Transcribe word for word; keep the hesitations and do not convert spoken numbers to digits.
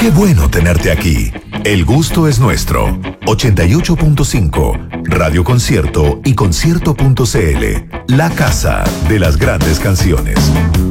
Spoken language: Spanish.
Qué bueno tenerte aquí. El gusto es nuestro. ochenta y ocho punto cinco, Radio Concierto y concierto punto c l. La casa de las grandes canciones.